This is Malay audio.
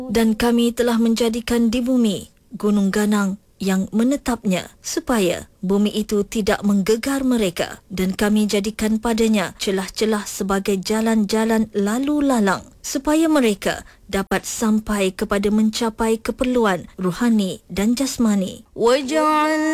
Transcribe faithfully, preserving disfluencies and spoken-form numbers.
Dan kami telah menjadikan di bumi gunung ganang yang menetapnya supaya bumi itu tidak menggegar mereka, dan kami jadikan padanya celah-celah sebagai jalan-jalan lalu lalang supaya mereka dapat sampai kepada mencapai keperluan ruhani dan jasmani. Waj'al